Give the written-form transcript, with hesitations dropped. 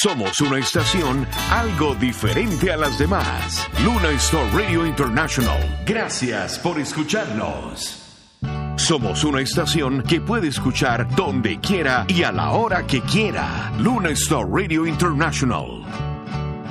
Somos una estación algo diferente a las demás. Luna Star Radio International. Gracias por escucharnos. Somos una estación que puede escuchar donde quiera y a la hora que quiera. Luna Star Radio International.